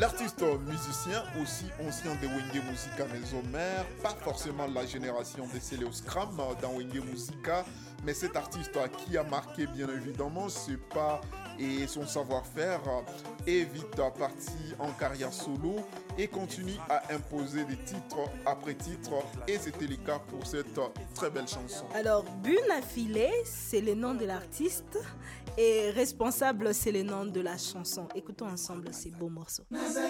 L'artiste musicien, aussi ancien de Wenge Musica Maison Mère, pas forcément la génération de Céléo Scram dans Wenge Musica, mais cet artiste qui a marqué bien évidemment ses pas et son savoir-faire est vite parti en carrière solo et continue à imposer des titres après titres, et c'était le cas pour cette très belle chanson. Alors, Buna Filé, c'est le nom de l'artiste et Responsable, c'est le nom de la chanson. Écoutons ensemble ces beaux morceaux.